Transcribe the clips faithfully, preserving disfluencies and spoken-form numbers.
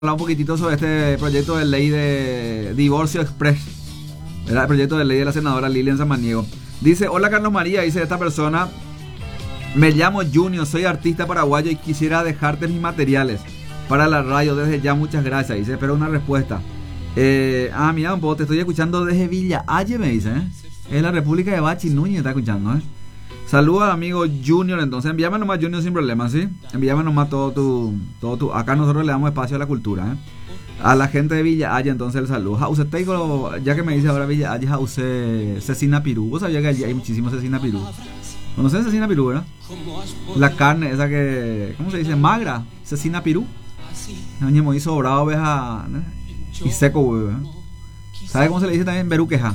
hablar un poquitito sobre este proyecto de ley de divorcio express. Era el proyecto de ley de la senadora Lilian Samaniego. Dice, hola Carlos María, dice esta persona, me llamo Junior, soy artista paraguayo y quisiera dejarte mis materiales para la radio. Desde ya, muchas gracias. Dice, espero una respuesta. Eh, ah, mira un poco, te estoy escuchando desde Villa Aye, me dice, ¿eh? Es la República de Bachi Núñez, está escuchando, ¿eh? Saludos al amigo Junior, entonces envíame nomás Junior sin problema, ¿sí? Envíame nomás todo tu, todo tu, acá nosotros le damos espacio a la cultura, ¿eh? A la gente de Villa Haya, entonces el saludo. Jause Teico, ya que me dice ahora Villa Haya, Jause Cecina Pirú. ¿Vos sabías que allí hay muchísimos Cecina Pirú? ¿Conocen Cecina Pirú, verdad? La carne esa que, ¿cómo se dice? Magra, Cecina Pirú. Año muy sobrado, oveja, ¿no? Y seco, güey. ¿Sabe cómo se le dice también? Beruqueja.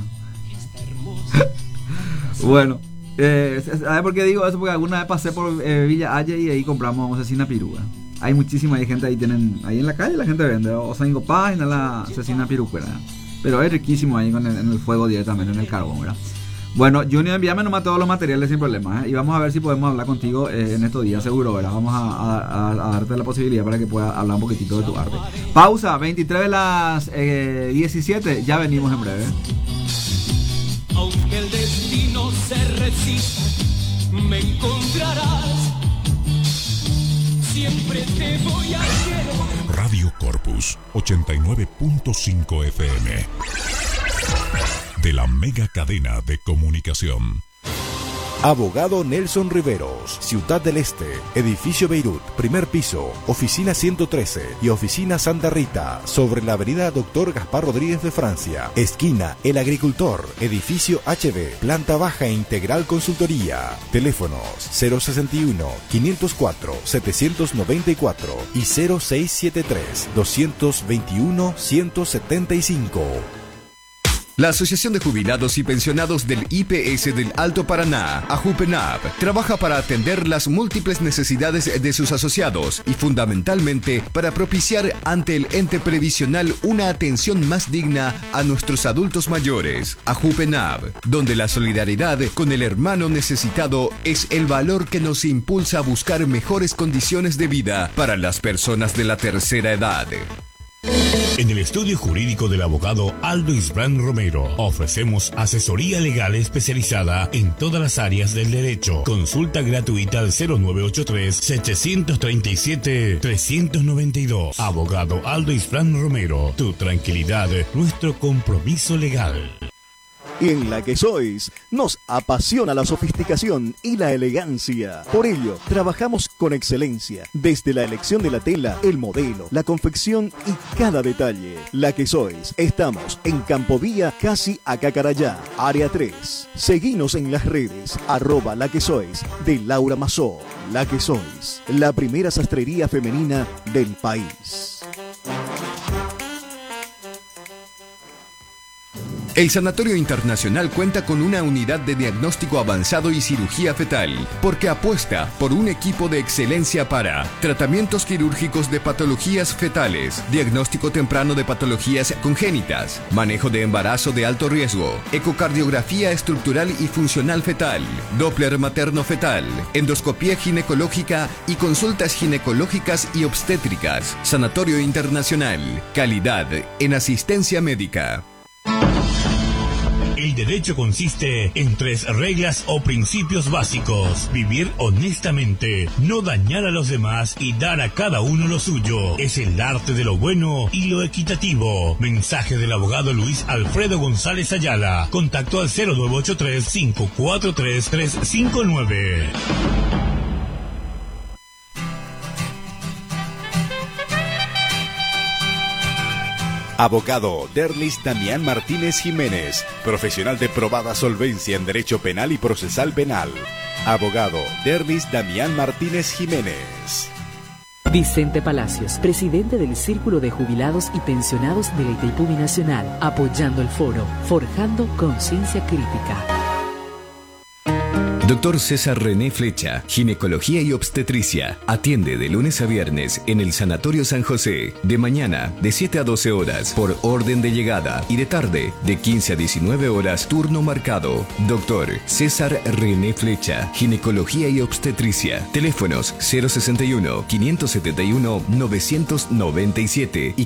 Bueno. Eh, ¿Sabes por qué digo eso? Porque alguna vez pasé por eh, Villa Haya y ahí compramos cecina pirúa. Hay muchísima hay gente ahí, tienen ahí en la calle la gente vende, o sea, en página la cecina pirúa, pero es riquísimo ahí con el, en el fuego directamente, en el carbón, ¿verdad? Bueno, Junior, envíame nomás todos los materiales sin problema, ¿eh? Y vamos a ver si podemos hablar contigo eh, en estos días, seguro, ¿verdad? Vamos a, a, a, a darte la posibilidad para que puedas hablar un poquitito de tu arte. Pausa, veintitrés de las eh, diecisiete, ya venimos en breve. Aunque el destino se resista, me encontrarás. Siempre te voy a querer. Radio Corpus ochenta y nueve punto cinco F M. De la mega cadena de comunicación. Abogado Nelson Riveros, Ciudad del Este, Edificio Beirut, primer piso, Oficina ciento trece y Oficina Santa Rita, sobre la avenida Doctor Gaspar Rodríguez de Francia, esquina El Agricultor, Edificio H B, planta baja integral consultoría. Teléfonos cero sesenta y uno, quinientos cuatro, setecientos noventa y cuatro y cero seiscientos setenta y tres, doscientos veintiuno, ciento setenta y cinco. La Asociación de Jubilados y Pensionados del I P S del Alto Paraná, AJUPENAP, trabaja para atender las múltiples necesidades de sus asociados y fundamentalmente para propiciar ante el ente previsional una atención más digna a nuestros adultos mayores. AJUPENAP, donde la solidaridad con el hermano necesitado es el valor que nos impulsa a buscar mejores condiciones de vida para las personas de la tercera edad. En el estudio jurídico del abogado Aldo Isbrán Romero ofrecemos asesoría legal especializada en todas las áreas del derecho. Consulta gratuita al cero nueve ocho tres, setecientos treinta y siete, trescientos noventa y dos. Abogado Aldo Isbrán Romero, tu tranquilidad, nuestro compromiso legal. En La Que Sois nos apasiona la sofisticación y la elegancia. Por ello, trabajamos con excelencia, desde la elección de la tela, el modelo, la confección y cada detalle. La Que Sois, estamos en Campovía, casi a Cacarayá, área tres. Seguinos en las redes, arroba La Que Sois, de Laura Mazó. La Que Sois, la primera sastrería femenina del país. El Sanatorio Internacional cuenta con una unidad de diagnóstico avanzado y cirugía fetal, porque apuesta por un equipo de excelencia para tratamientos quirúrgicos de patologías fetales, diagnóstico temprano de patologías congénitas, manejo de embarazo de alto riesgo, ecocardiografía estructural y funcional fetal, Doppler materno fetal, endoscopía ginecológica y consultas ginecológicas y obstétricas. Sanatorio Internacional, calidad en asistencia médica. El derecho consiste en tres reglas o principios básicos: vivir honestamente, no dañar a los demás y dar a cada uno lo suyo. Es el arte de lo bueno y lo equitativo. Mensaje del abogado Luis Alfredo González Ayala. Contacto al cero nueve ocho tres, cinco cuatro tres, tres cinco nueve. Abogado Derlis Damián Martínez Jiménez, profesional de probada solvencia en Derecho Penal y Procesal Penal. Abogado Derlis Damián Martínez Jiménez. Vicente Palacios, presidente del Círculo de Jubilados y Pensionados de la Itaipú Binacional, apoyando el foro, forjando conciencia crítica. Doctor César René Flecha, Ginecología y Obstetricia. Atiende de lunes a viernes en el Sanatorio San José. De mañana, de siete a doce horas, por orden de llegada. Y de tarde, de quince a diecinueve horas, turno marcado. Doctor César René Flecha, Ginecología y Obstetricia. Teléfonos cero sesenta y uno, quinientos setenta y uno, novecientos noventa y siete y